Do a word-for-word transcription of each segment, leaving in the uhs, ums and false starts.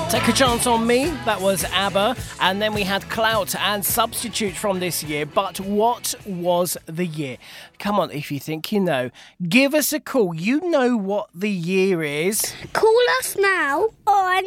Take a Chance on Me, that was ABBA, and then we had Clout and Substitute from this year. But what was the year? Come on, if you think you know, give us a call. You know what the year is. Call us now on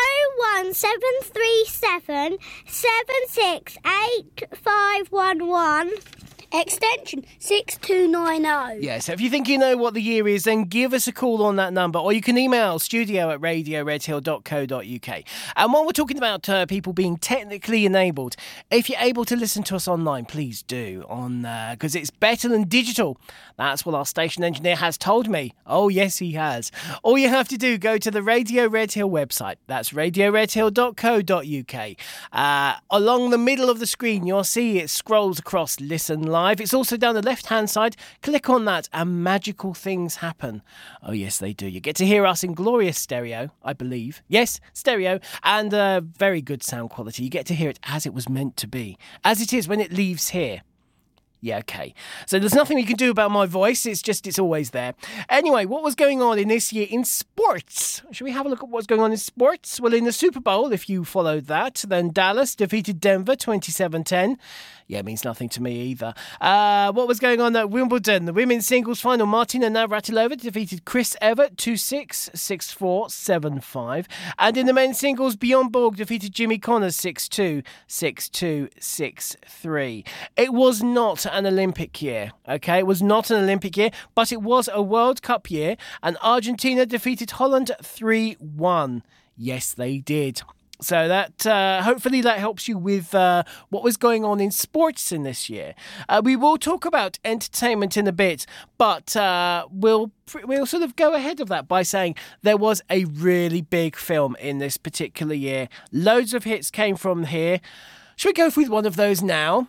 oh one seven three seven, seven six eight five one one. Extension six two nine oh. Yeah, so if you think you know what the year is, then give us a call on that number, or you can email studio at radio red hill dot co dot uk. And while we're talking about uh, people being technically enabled, if you're able to listen to us online, please do, on because uh, it's better than digital. That's what our station engineer has told me. Oh, yes, he has. All you have to do, go to the Radio Red Hill website. That's radio red hill dot co dot uk. Uh, along the middle of the screen, you'll see it scrolls across Listen Live. It's also down the left-hand side. Click on that and magical things happen. Oh, yes, they do. You get to hear us in glorious stereo, I believe. Yes, stereo, and uh, very good sound quality. You get to hear it as it was meant to be, as it is when it leaves here. Yeah, okay. So there's nothing you can do about my voice. It's just, it's always there. Anyway, what was going on in this year in sports? Should we have a look at what's going on in sports? Well, in the Super Bowl, if you followed that, then Dallas defeated Denver twenty-seven ten. Yeah, it means nothing to me either. Uh, what was going on at Wimbledon? The women's singles final, Martina Navratilova defeated Chris Evert two six, six four, seven five. And in the men's singles, Bjorn Borg defeated Jimmy Connors six two, six two, six three. It was not an Olympic year, okay? It was not an Olympic year, but it was a World Cup year, and Argentina defeated Holland three one. Yes, they did. So that uh, hopefully that helps you with uh, what was going on in sports in this year. Uh, we will talk about entertainment in a bit, but uh, we'll we'll sort of go ahead of that by saying there was a really big film in this particular year. Loads of hits came from here. Should we go with one of those now?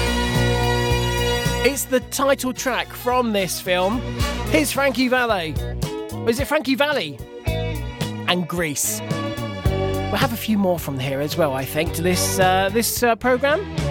It's the title track from this film. Here's Frankie Valli. Was it Frankie Valli? And Grease. We'll have a few more from here as well, I think, to this uh, this uh, programme.